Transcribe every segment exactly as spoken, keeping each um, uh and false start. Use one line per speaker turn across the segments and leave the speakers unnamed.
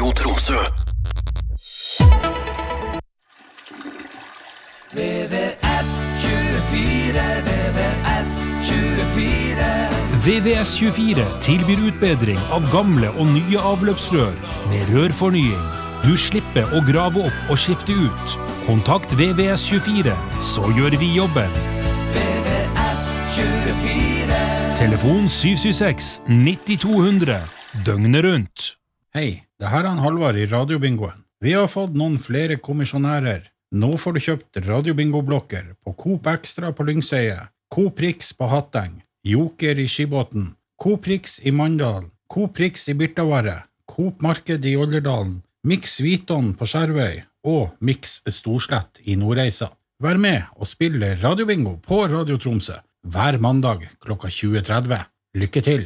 Radio Tromsø.
V V S tjuefire, V V S tjuefire.
V V S tjuefire tilbyr utbedring av gamle og nye avløpsrør med rørfornying. Du slipper å grave opp og skifte ut. Kontakt V V S tjuefire, så gjør vi jobben.
V V S tjuefire.
Telefon syv syv seks ni to null null, døgnet rundt.
Hei, det her er han Halvard i Radiobingoen. Vi har fått noen flere kommisjonærer. Nå får du kjøpt Radiobingo-blokker på Coop Extra på Lyngseie, Coop Rix på Hatteng, Joker i Skibåten, Coop Rix i Mandal, Coop Rix i Birtavare, Coop Marked i Olderdalen, Mix Viton på Skjervøy og Mix Storslett i Nordreisa. Vær med og spille Radiobingo på Radio Tromsø hver mandag klokka tjue tretti. Lykke til!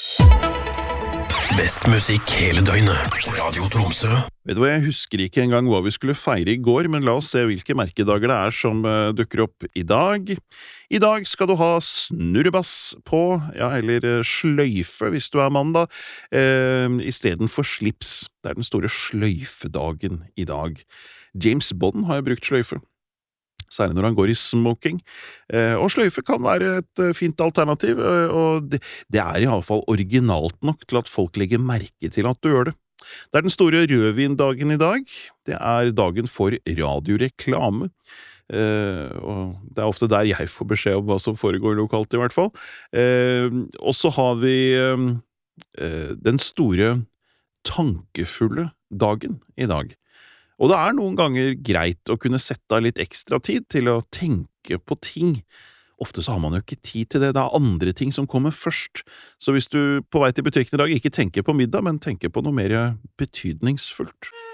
Best musikk hele døgnet. Radio Tromsø.
Vet du hva, jeg husker ikke engang hva vi skulle feire i går, men la oss se hvilke merkedager det er som uh, dukker opp i dag. I dag skal du ha snurrebass på, ja, eller uh, sløyfe hvis du er mann da, uh, i stedet for slips. Det er den store sløyfedagen i dag. James Bond har jo brukt sløyfe, særlig når han går i smoking, uh, og sløyfe kan være et uh, fint alternativ, uh, og det, det er i alle fall originalt nok til at folk legger merke til at du gjør det. Det er den store rødvindagen i dag. Det er dagen for radioreklame. Eh, og det er ofte der jeg får beskjed om hva som foregår lokalt i hvert fall. Eh, og så har vi eh, den store tankefulle dagen i dag. Og det er noen ganger greit å kunne sette av litt ekstra tid til å tenke på ting. Ofte så har man jo ikke tid til det, det er andre ting som kommer først. Så hvis du på vei til butikken i dag ikke tenker på middag, men tenker på noe mer betydningsfullt.